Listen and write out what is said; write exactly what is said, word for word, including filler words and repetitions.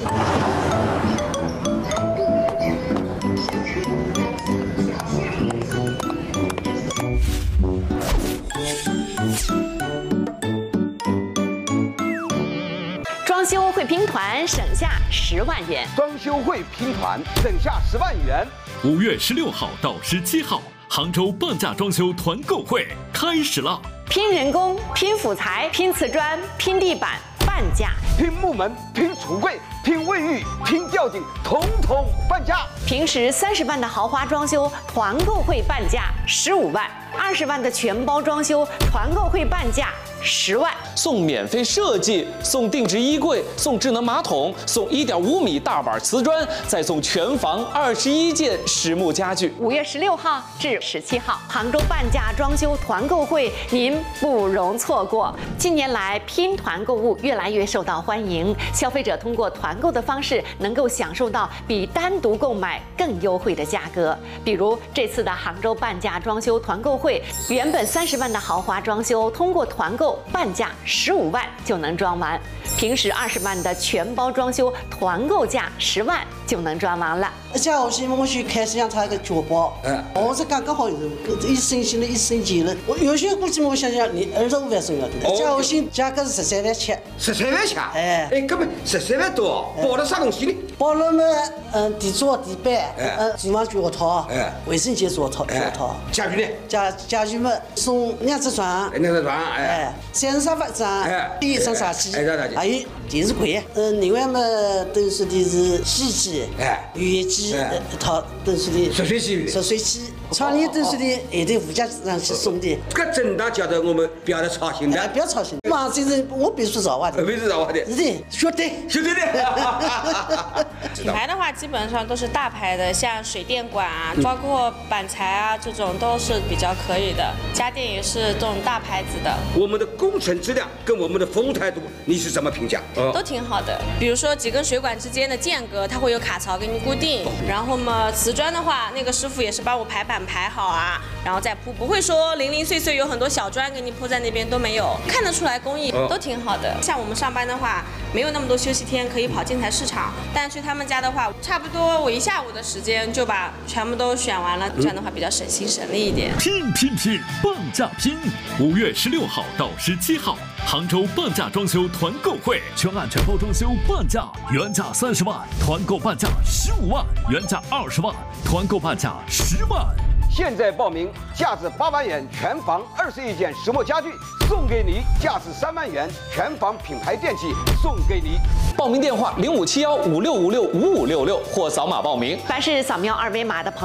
装修会拼团省下十万元， 装修会拼团省下十万元。 五月十六号到十七号，杭州半价装修团购会开始了。 拼人工、拼辅材、拼瓷砖、拼地板，半价； 拼木门、拼橱柜、拼卫浴、拼吊顶，统统半价。 平时三十万的豪华装修，团购会半价十五万；二十万的全包装修，团购会半价十万。 送免费设计，送定制衣柜，送智能马桶，送一点五米大板瓷砖，再送全房二十一件实木家具。 五月十六号至十七号，杭州半价装修团购会，您不容错过。近年来，拼团购物越来越受到欢迎，消费者通过团购的方式，能够享受到比单独购买更优惠的价格。比如这次的杭州半价装修团购会，原本三十万的豪华装修，通过团购半价十五万就能装完；平时二十万的全包装修，团购价十万就能装完了。 假如说我去开始养他一个脚包，嗯，我是刚刚好一升新了，一升级了。我有些估计我想想，你二十五万送要的。假如说价格是十三万七， 十三万七， 哎， 哎，根本十三万多，包了啥东西呢？ 包了嘛，嗯，地桌、地板，嗯，厨房脚套，哎，卫生间脚套，脚套。 家具呢？ 家家具嘛，送两只床， 两只床，哎， 三张沙发张，哎，一张茶几，还有电视柜。嗯，另外嘛，都说的是洗衣机，哎，浴机。一套都是的， 热水器， 热水器，床帘都是的，还得物价上去送的。 这正大叫的我们不要再操心的， 不要操心。哇，这是我别说绕话的， 别说绕话的， 是的，晓得， 晓得的。 品牌的话，基本上都是大牌的，像水电管啊，包括板材啊，这种都是比较可以的。家电也是这种大牌子的。 我们的工程质量跟我们的服务态度，你是怎么评价？ 都挺好的。比如说几根水管之间的间隔，它会有卡槽给你固定。然后嘛，瓷砖的话，那个师傅也是帮我排版排好啊，然后再铺，不会说零零碎碎有很多小砖给你铺在那边都没有，看得出来工艺都挺好的。像我们上班的话，没有那么多休息天可以跑建材市场，但去他们家的话，差不多我一下午的时间就把全部都选完了，这样的话比较省心省力一点。 拼拼拼，半价拼！五月十六号到十七号，杭州半价装修团购会，全案全包装修半价，原价三十万，团购半价十五万，原价二十万，团购半价十万。 现在报名，价值八万元全房二十一件实木家具送给你，价值三万元全房品牌电器送给你。 报名电话零五七幺五六五六五五六六或扫码报名。 凡是扫描二维码的朋友。